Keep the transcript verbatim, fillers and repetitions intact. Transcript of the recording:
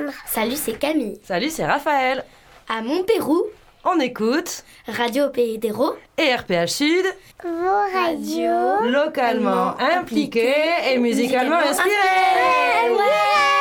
Alexandre. Salut, c'est Camille. Salut, c'est Raphaël. À Montpérou, on écoute Radio Pays d'Hérault et R P H Sud, vos radios localement impliquées et musicalement inspirées. Ouais.